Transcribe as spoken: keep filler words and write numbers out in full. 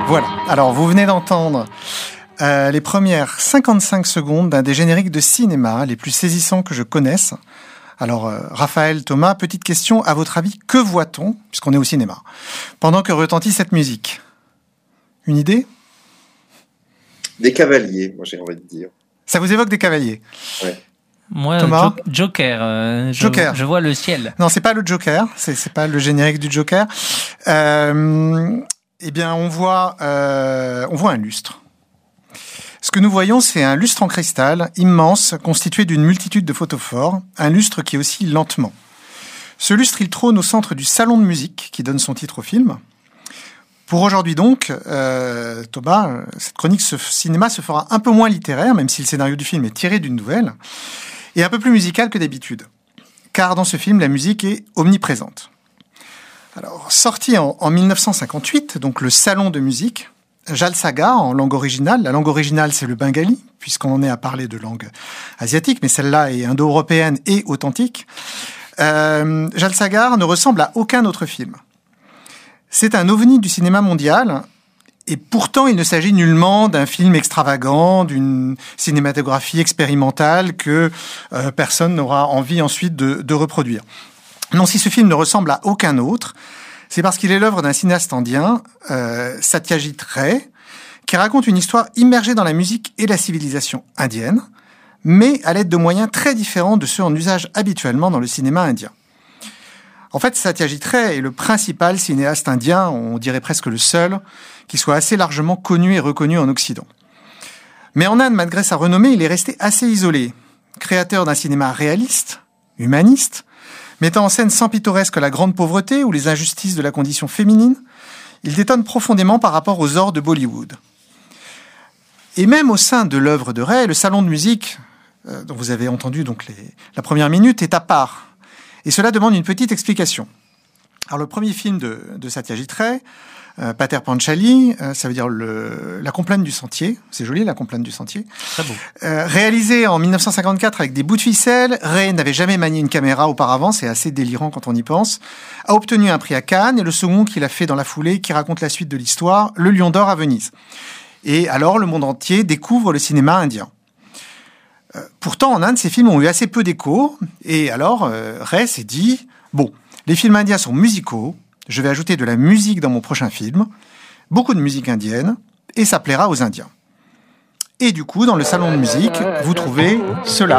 Voilà, alors vous venez d'entendre euh, les premières cinquante-cinq secondes d'un des génériques de cinéma les plus saisissants que je connaisse. Alors, euh, Raphaël, Thomas, petite question, à votre avis, que voit-on, puisqu'on est au cinéma, pendant que retentit cette musique ? Une idée ? Des cavaliers, moi j'ai envie de dire. Ça vous évoque des cavaliers ? Ouais. Moi, Thomas ? jo- Joker, euh, je, Joker. je vois le ciel. Non, c'est pas le Joker, c'est, c'est pas le générique du Joker. Euh, eh bien, on voit, euh, on voit un lustre. Ce que nous voyons, c'est un lustre en cristal, immense, constitué d'une multitude de photophores, un lustre qui oscille lentement. Ce lustre, il trône au centre du salon de musique, qui donne son titre au film. Pour aujourd'hui donc, euh, Thomas, cette chronique ce cinéma se fera un peu moins littéraire, même si le scénario du film est tiré d'une nouvelle, et un peu plus musical que d'habitude. Car dans ce film, la musique est omniprésente. Alors, sorti en, en mille neuf cent cinquante-huit, donc le salon de musique, Jalsaghar en langue originale. La langue originale, c'est le bengali, puisqu'on en est à parler de langue asiatique, mais celle-là est indo-européenne et authentique. Euh, Jalsaghar ne ressemble à aucun autre film. C'est un ovni du cinéma mondial, et pourtant il ne s'agit nullement d'un film extravagant, d'une cinématographie expérimentale que euh, personne n'aura envie ensuite de, de reproduire. Non, si ce film ne ressemble à aucun autre, c'est parce qu'il est l'œuvre d'un cinéaste indien, euh, Satyajit Ray, qui raconte une histoire immergée dans la musique et la civilisation indienne, mais à l'aide de moyens très différents de ceux en usage habituellement dans le cinéma indien. En fait, Satyajit Ray est le principal cinéaste indien, on dirait presque le seul, qui soit assez largement connu et reconnu en Occident. Mais en Inde, malgré sa renommée, il est resté assez isolé. Créateur d'un cinéma réaliste, humaniste, mettant en scène sans pittoresque la grande pauvreté ou les injustices de la condition féminine, il détonne profondément par rapport aux ors de Bollywood. Et même au sein de l'œuvre de Ray, le salon de musique, euh, dont vous avez entendu donc les, la première minute, est à part. Et cela demande une petite explication. Alors le premier film de, de Satyajit Ray, euh, Pater Panchali, euh, ça veut dire le, la complainte du sentier, c'est joli la complainte du sentier. Très beau. Euh, réalisé en mille neuf cent cinquante-quatre avec des bouts de ficelle, Ray n'avait jamais manié une caméra auparavant, c'est assez délirant quand on y pense, a obtenu un prix à Cannes et le second qu'il a fait dans la foulée, qui raconte la suite de l'histoire, le Lion d'Or à Venise. Et alors le monde entier découvre le cinéma indien. Pourtant, en Inde, ces films ont eu assez peu d'écho. Et alors, euh, Ray s'est dit, bon, les films indiens sont musicaux, je vais ajouter de la musique dans mon prochain film, beaucoup de musique indienne, et ça plaira aux Indiens. Et du coup, dans le salon de musique, vous trouvez cela.